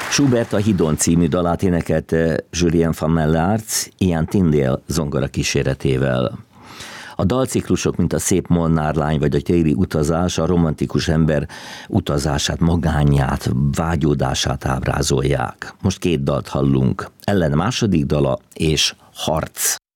Schubert a Hidon című dalát énekelte Julien van Mellarc, Ian Tyndale zongora kíséretével. A dalciklusok, mint a Szép Molnár lány vagy a Téli utazás a romantikus ember utazását, magányát, vágyódását ábrázolják. Most két dalt hallunk. Ellen második dala és Harc.